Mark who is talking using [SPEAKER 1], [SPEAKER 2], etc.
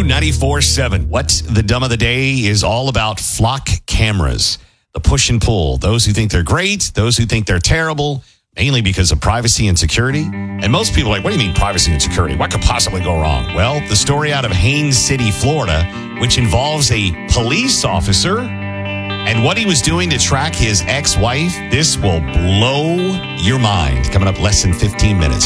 [SPEAKER 1] 94.7. What's the dumb of the day is all about flock cameras. The push and pull. Those who think they're great, those who think they're terrible, mainly because of privacy and security. And most people are like, what do you mean privacy and security? What could possibly go wrong? Well, the story out of Haines City, Florida, which involves a police officer and what he was doing to track his ex-wife. This will blow your mind. Coming up less than 15 minutes.